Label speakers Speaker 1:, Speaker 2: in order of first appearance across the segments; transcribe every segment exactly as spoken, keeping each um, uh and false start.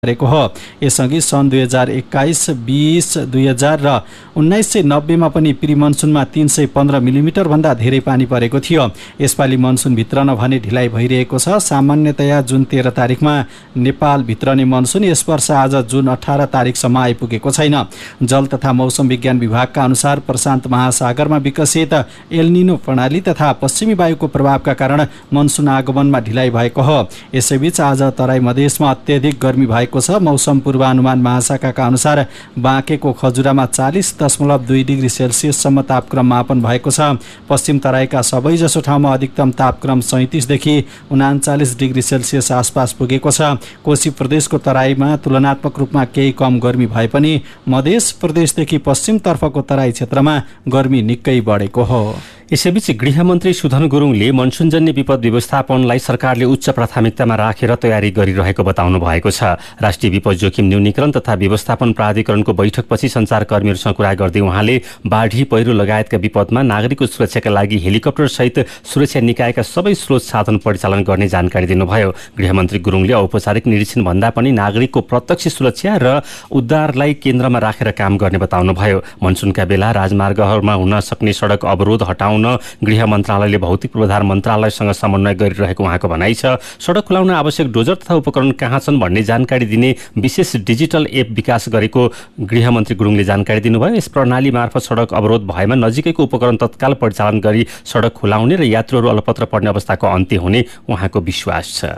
Speaker 1: गरेको हो। यसअघि सन् दुई हजार एक्काइस बीस दुई हजार र उन्नाइस सय नब्बेमा पनि प्री मनसुनमा तीन सय पन्ध्र मिलिमिटर भन्दा धेरै पानी परेको थियो। यसपालि मनसुन भित्रन भने ढिलाइ भइरहेको छ। सामान्यतया जुन तेह्र तारिकमा नेपाल भित्रने मनसुन यस वर्ष आज जुन अठार तारिकसम्म आइपुगेको छैन। जल तथा मौसम विज्ञान विभागका अनुसार प्रशान्त महासागरमा विकसित एल्निनो प्रणाली तथा पश्चिमी वायुको प्रभावका कारण मनसुन आगमनमा ढिलाइ भएको हो। यसैबीच आज तराई मधेसमा अत्यधिक गर्मी भएको छ। मौसम पूर्वानुमान महाशाखाका अनुसार बाँकेको खजुरामा चालीस दशमलव दुई डिग्री सेल्सियससम्म तापक्रम मापन भएको छ। पश्चिम तराईका सबैजसो ठाउँमा अधिकतम तापक्रम सैँतिसदेखि उनाचालिस डिग्री सेल्सियस आसपास पुगेको छ। कोशी प्रदेशको तराईमा तुलनात्मक रूपमा केही कम गर्मी भए पनि मध्य प्रदेशदेखि पश्चिमतर्फको तराई क्षेत्रमा गर्मी निकै बढेको हो।
Speaker 2: यसैबीच गृहमन्त्री सुधन गुरुङले मनसुनजन्य विपद व्यवस्थापनलाई सरकारले उच्च प्राथमिकतामा राखेर तयारी गरिरहेको बताउनु भएको छ। राष्ट्रिय विपद जोखिम न्यूनीकरण तथा व्यवस्थापन प्राधिकरणको बैठकपछि सञ्चारकर्मीहरूसँग कुरा गर्दै उहाँले बाढी पहिरो लगायतका विपदमा नागरिकको सुरक्षाका लागि हेलिकप्टर सहित सुरक्षा निकायका सबै स्रोत साधन परिचालन गर्ने जानकारी दिनुभयो। गृहमन्त्री गुरुङले औपचारिक निरीक्षण भन्दा पनि नागरिकको प्रत्यक्ष सुरक्षा र उद्धारलाई केन्द्रमा राखेर काम गर्ने बताउनुभयो। मनसुनका बेला राजमार्गहरूमा हुन सक्ने सडक अवरोध हटाउन गृह मन्त्रालयले भौतिक पूर्वाधार मन्त्रालयसँग समन्वय गरिरहेको उहाँको भनाइ छ। सडक खुलाउन आवश्यक डोजर तथा उपकरण कहाँ छन् भन्ने जानकारी दिने विशेष डिजिटल एप विकास गरेको गृहमन्त्री गुरुङले जानकारी दिनुभयो। यस प्रणाली मार्फत सडक अवरोध भएमा नजिकैको उपकरण तत्काल परिचालन गरी सडक खुलाउने र यात्रुहरू अलपत्र पर्ने अवस्थाको अन्त्य हुने उहाँको विश्वास छ।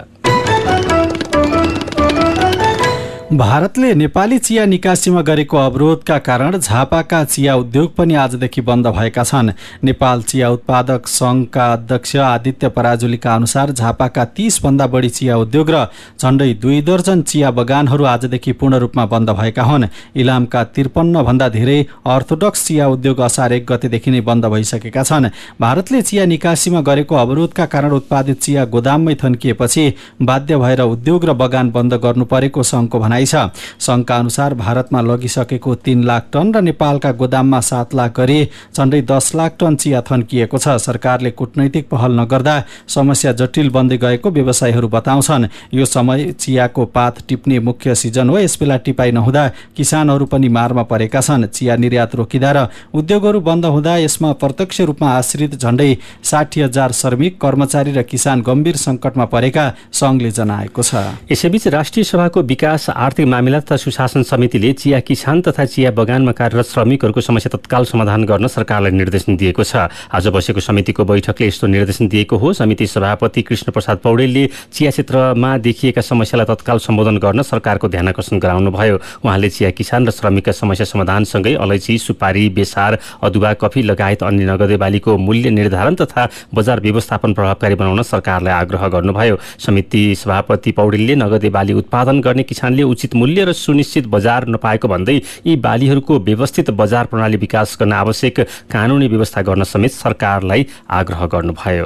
Speaker 1: भारतले नेपाली चिया निकासीमा गरेको अवरोधका कारण झापाका चिया उद्योग पनि आजदेखि बन्द भएका छन्। नेपाल चिया उत्पादक संघका अध्यक्ष आदित्य पराजुलीका अनुसार झापाका तीस भन्दा बढी चिया उद्योग र झण्डै दुई दर्जन चिया बगानहरू आजदेखि पूर्ण रूपमा बन्द भएका हुन्। इलामका त्रिपन्न भन्दा धेरै अर्थोडक्स चिया उद्योग असार एक गतेदेखि नै बन्द भइसकेका छन्। भारतले चिया निकासीमा गरेको अवरोधका कारण उत्पादित चिया गोदाममै थन्किएपछि बाध्य भएर उद्योग र बगान बन्द गर्नु परेको संघको भनाइ छ। संघका अनुसार भारतमा लगिसकेको तीन लाख टन र नेपालका गोदाममा सात लाख गरी झण्डै दस लाख टन चिया थन्किएको छ। सरकारले कूटनैतिक पहल नगर्दा समस्या जटिल बन्दै गएको व्यवसायीहरू बताउँछन्। यो समय चियाको पात टिप्ने मुख्य सिजन हो। यसबेला टिपाइ नहुँदा किसानहरू पनि मारमा परेका छन्। चिया निर्यात रोकिँदा र उद्योगहरू बन्द हुँदा यसमा प्रत्यक्ष रूपमा आश्रित झण्डै साठी हजार श्रमिक कर्मचारी र किसान गम्भीर सङ्कटमा परेका संघले जनाएको छ।
Speaker 2: यसैबीच राष्ट्रिय सभाको विकास आर्थिक मामिला तथा सुशासन समितिले चिया किसान तथा चिया बगानमा कार्यरत श्रमिकहरूको समस्या तत्काल समाधान गर्न सरकारलाई निर्देशन दिएको छ। आज बसेको समितिको बैठकले यस्तो निर्देशन दिएको हो। समिति सभापति कृष्ण प्रसाद पौडेलले चिया क्षेत्रमा देखिएका समस्यालाई तत्काल सम्बोधन गर्न सरकारको ध्यान आकर्षण गराउनुभयो। उहाँले चिया किसान र श्रमिकका समस्या समाधानसँगै अलैँची, सुपारी, बेसार, अदुवा, कफी लगायत अन्य नगदे बालीको मूल्य निर्धारण तथा बजार व्यवस्थापन प्रभावकारी बनाउन सरकारलाई आग्रह गर्नुभयो। समिति सभापति पौडेलले नगदे बाली उत्पादन गर्ने किसानले उचित मूल्य र सुनिश्चित बजार नपाएको भन्दै यी बालीहरूको व्यवस्थित बजार प्रणाली विकास गर्न आवश्यक कानुनी व्यवस्था गर्न समेत सरकारलाई आग्रह गर्नुभयो।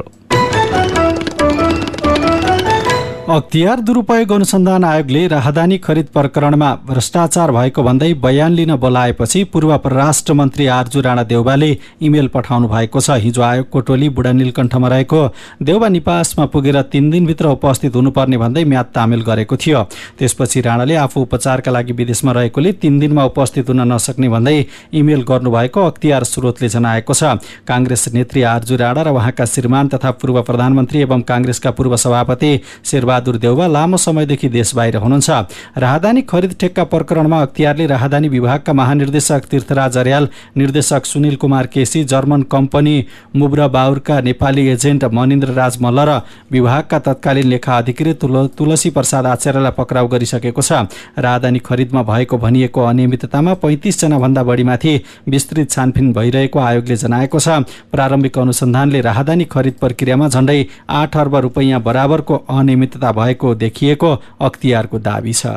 Speaker 1: अख्तियार दुरुपयोग अनुसन्धान आयोगले राहदानी खरिद प्रकरणमा भ्रष्टाचार भएको भन्दै बयान लिन बोलाएपछि पूर्व परराष्ट्र मन्त्री आर्जु राणा देउबाले इमेल पठाउनु भएको छ। हिजो आयोगको टोली बुढा नीलकण्ठमा रहेको देउबा निवासमा पुगेर तीन दिनभित्र उपस्थित हुनुपर्ने भन्दै म्याद तामेल गरेको थियो। त्यसपछि राणाले आफू उपचारका लागि विदेशमा रहेकोले तीन दिनमा उपस्थित हुन नसक्ने भन्दै इमेल गर्नुभएको अख्तियार स्रोतले जनाएको छ। काङ्ग्रेस नेत्री आर्जु राणा र उहाँका श्रीमान तथा पूर्व प्रधानमन्त्री एवं काङ्ग्रेसका पूर्व सभापति शेरबहादुर देउबा लामो समयदेखि देश बाहिर हुनुहुन्छ। राहदानी खरिद ठेक्का प्रकरणमा अख्तियारले राहदानी विभागका महानिर्देशक तीर्थराज अर्याल, निर्देशक सुनिल कुमार केसी, जर्मन कम्पनी मुब्रा बाउरका नेपाली एजेन्ट मनिन्द्र राज मल्ल र विभागका तत्कालीन लेखा अधिकृत तुलसी प्रसाद आचार्यलाई पक्राउ गरिसकेको छ। राहदानी खरिदमा भएको भनिएको अनियमिततामा पैंतीस जना भन्दा बढीमाथि विस्तृत छानबिन भइरहेको आयोगले जनाएको छ। प्रारम्भिक अनुसन्धानले राहदानी खरिद प्रक्रियामा झण्डै आठ अर्ब रुपैयाँ बराबरको अनियमितता भएको देखिएको अख्तियारको दाबी छ।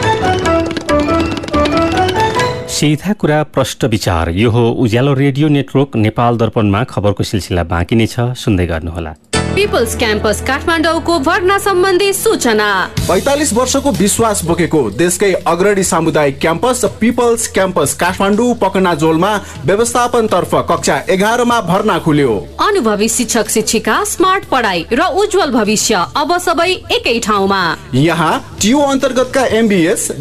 Speaker 2: सीधा कुरा प्रष्ट विचार। यो हो उज्यालो रेडियो नेटवर्क नेपाल दर्पणमा खबरको सिलसिला बाँकी नै छ, सुन्दै गर्नुहोला।
Speaker 3: पिपल्स क्याम्पस काठमाडौँको भर्ना सम्बन्धी सूचना।
Speaker 4: पैंतालीस वर्षको विश्वास बोकेको देशकै अग्रणी सामुदायिक क्याम्पस पिपल्स क्याम्पस काठमाडौँ पकनाजोलमा व्यवस्थापन तर्फ कक्षा एघारमा भर्ना खुल्यो।
Speaker 3: अनुभवी शिक्षक शिक्षिका, स्मार्ट पढाइ र उज्जवल भविष्य अब सबै एकै ठाउँमा।
Speaker 4: यहाँ टियु अन्तर्गतका एमबीएस